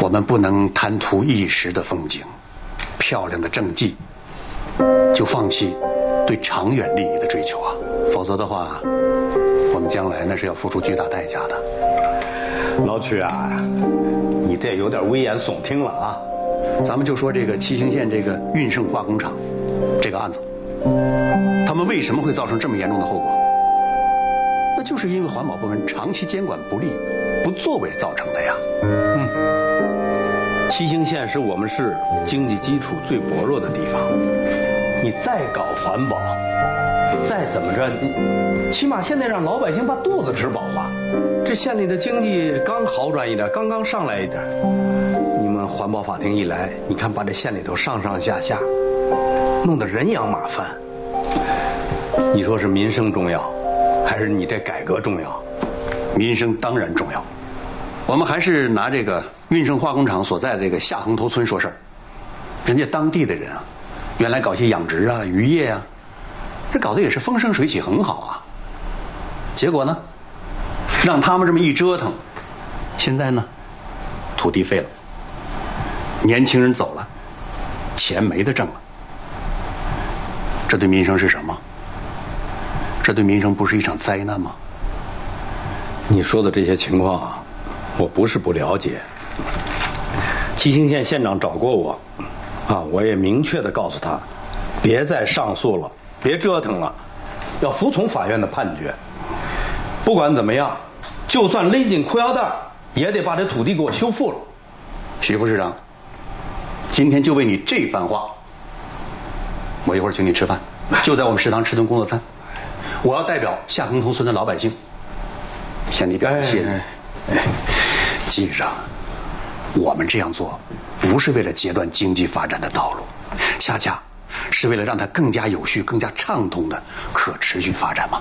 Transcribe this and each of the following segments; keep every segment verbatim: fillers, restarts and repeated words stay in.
我们不能贪图一时的风景、漂亮的政绩，就放弃对长远利益的追求啊！否则的话，我们将来那是要付出巨大代价的。 老曲啊，你这有点危言耸听了啊！ 咱们就说这个七星县这个运盛化工厂这个案子，他们为什么会造成这么严重的后果？那就是因为环保部门长期监管不力、不作为造成的呀。 嗯，七星县是我们市经济基础最薄弱的地方，你再搞环保，再怎么着，你起码现在让老百姓把肚子吃饱吧。这县里的经济刚好转一点，刚刚上来一点，你们环保法庭一来，你看把这县里头上上下下弄得人仰马翻。你说是民生重要，还是你这改革重要？ 民生当然重要。我们还是拿这个运盛化工厂所在的这个下横头村说事儿。人家当地的人啊，原来搞些养殖啊、渔业啊，这搞得也是风生水起，很好啊。结果呢，让他们这么一折腾，现在呢，土地废了，年轻人走了，钱没得挣了。这对民生是什么？这对民生不是一场灾难吗？ 你说的这些情况啊，我不是不了解。七星县县长找过我，啊，我也明确的告诉他，别再上诉了，别折腾了，要服从法院的判决。不管怎么样，就算勒紧裤腰带，也得把这土地给我修复了。 徐副市长，今天就为你这番话，我一会儿请你吃饭，就在我们食堂吃顿工作餐。我要代表下横头村的老百姓向你表示谢意。哎哎哎，记着，我们这样做不是为了截断经济发展的道路，恰恰是为了让它更加有序、更加畅通的可持续发展嘛。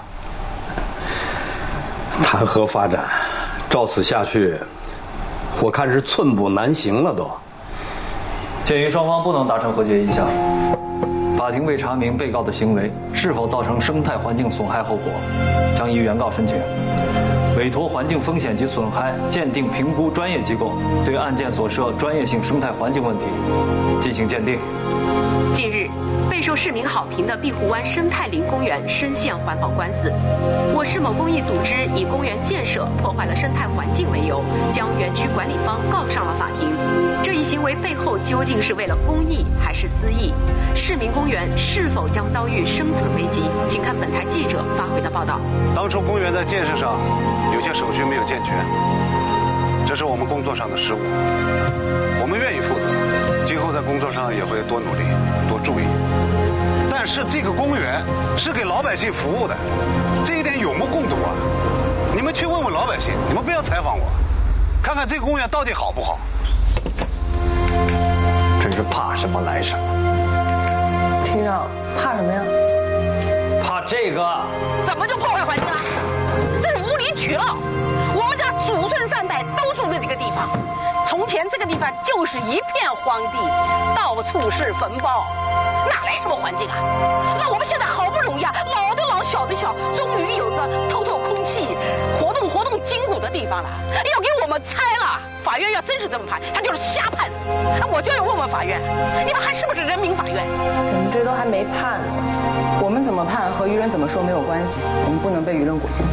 谈何发展？照此下去，我看是寸步难行了都。 鉴于双方不能达成和解意向，法庭为查明被告的行为是否造成生态环境损害后果，将依原告申请，委托环境风险及损害鉴定评估专业机构对案件所涉专业性生态环境问题进行鉴定。 近日，备受市民好评的碧湖湾生态林公园深陷环保官司。我市某公益组织以公园建设破坏了生态环境为由，将园区管理方告上了法庭。这一行为背后究竟是为了公益还是私益？市民公园是否将遭遇生存危机？请看本台记者发回的报道。 当初公园在建设上有些手续没有健全，这是我们工作上的失误，我们愿意负责，今后在工作上也会多努力、多注意。但是这个公园是给老百姓服务的，这一点有目共睹啊！你们去问问老百姓，你们不要采访我，看看这个公园到底好不好。 真是怕什么来什么。 厅长，怕什么呀？ 怕这个。 怎么就破坏环境了？这是无理取闹！我们家祖孙三代都住在这个地方，从前这个地方就是一片荒地，到处是坟包，哪来什么环境啊？那我们现在好不容易啊，老的老，小的小，终于有个透透空气、活动活动筋骨的地方了，要给我们拆了。法院要真是这么判，他就是瞎判。我就要问问法院，你们还是不是人民法院？ 我们这都还没判呢，我们怎么判和舆论怎么说没有关系，我们不能被舆论裹挟。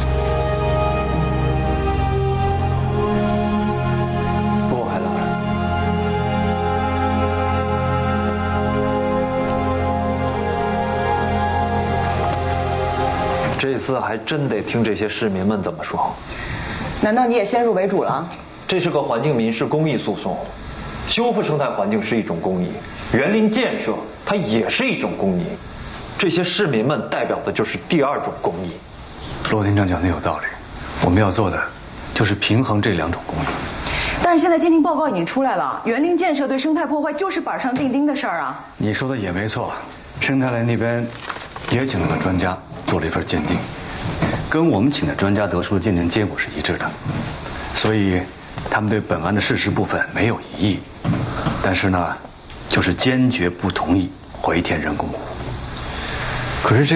不，海兰，这次还真得听这些市民们怎么说。 难道你也先入为主了？ 这是个环境民事公益诉讼，修复生态环境是一种公益，园林建设它也是一种公益，这些市民们代表的就是第二种公益。 罗厅长讲的有道理，我们要做的就是平衡这两种公益。 但是现在鉴定报告已经出来了，园林建设对生态破坏就是板上钉钉的事儿啊。 你说的也没错，生态类那边也请了个专家做了一份鉴定，跟我们请的专家得出的鉴定结果是一致的，所以他们对本案的事实部分没有异议，但是呢，就是坚决不同意回填人工湖。可是这